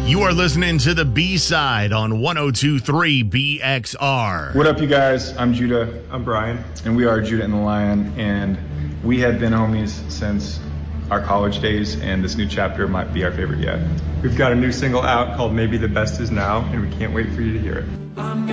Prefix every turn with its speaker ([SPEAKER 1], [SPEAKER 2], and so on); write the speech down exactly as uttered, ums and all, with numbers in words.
[SPEAKER 1] You are listening to the B-Side on one oh two point three B X R.
[SPEAKER 2] What up, you guys? I'm Judah.
[SPEAKER 3] I'm Brian.
[SPEAKER 2] And we are Judah and the Lion, and we have been homies since our college days, and this new chapter might be our favorite yet.
[SPEAKER 3] We've got a new single out called Maybe the Best Is Now, and we can't wait for you to hear it.